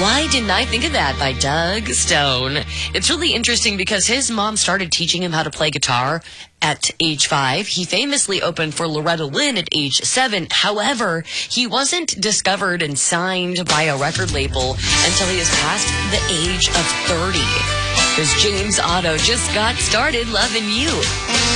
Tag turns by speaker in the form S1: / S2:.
S1: Why Didn't I Think of That by Doug Stone. It's really interesting because his mom started teaching him how to play guitar at age 5. He famously opened for Loretta Lynn at age 7. However, he wasn't discovered and signed by a record label until he was past the age of 30. Because James Otto just got started loving you.